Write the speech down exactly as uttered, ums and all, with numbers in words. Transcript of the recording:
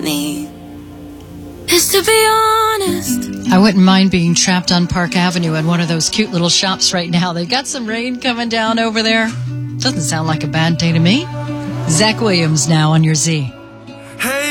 me is to be honest. I wouldn't mind being trapped on Park Avenue in one of those cute little shops right now. They've got some rain coming down over there. Doesn't sound like a bad day to me. Zach Williams now on your Z. Hey.